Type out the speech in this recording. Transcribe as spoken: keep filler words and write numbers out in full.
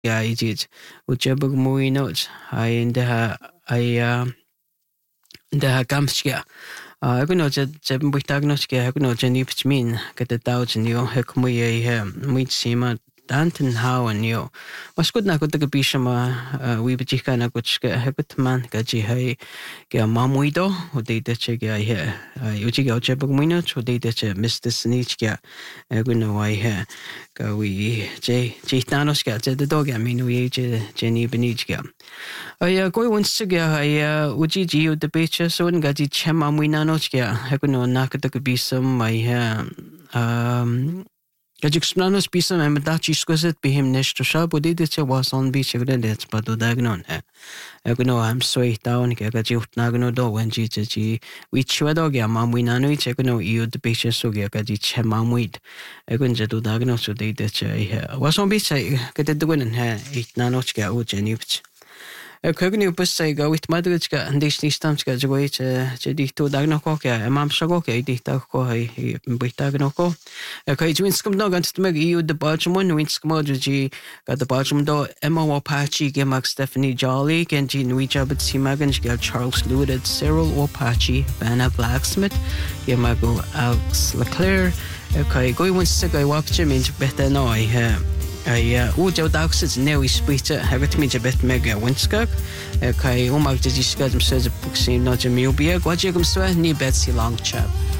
Yeah, it is. Uchabug muy notes. I in the I uh the gamskia. Uh, I know that the Butagnoski, I know Jenny Pitchmin, get the thousand you, Hekmuye, Meet Sima, Danton How and you. Was good not good to be some, uh, we Bijika Nakuchka, Hekutman, Gaji Hay, Gea Mamuido, who did the Chega here. Uchiga Chabugmino, who did the Mister Snichka, I don't know why here. Go we J. Jitanoska, the dog, I mean, we Jenny Benichka. I go once to get I would you the picture so and got it chema wina nochka. I could know knock at the be some my um Gajixplanos be some and that you squeeze it be him next to shop would it was on beach of the death but do diagon. I could know I'm sweet down got you nagano do when G which you dog ya mam wina no each I could know you the picture so get it chema weed. I couldn't do diagnose so they that I was on beach I get it doing and hair eat nanochka or Jenny. Cogni bus go with Madridka and this Nistamska Joy to the two Dagnococa, a mam shagoka, the Taco, with Dagnoco. A cage winscom dog and to make you the Bargemon, Winscomogy, got the Bargem door, Emma Wapachi, Gemax Stephanie Jolly, Genji Nuija, but Simagans, got Charles Luded, Cyril Wapachi, Vanna Blacksmith, Gemago Alex Leclerc. Okay, going once to go up Jim into better noy. I udział dagsits newy spite hefyd mi jebet mega winskak kai umag di skadum says booksim no jamil bia gwajegum swa ni betsi long chap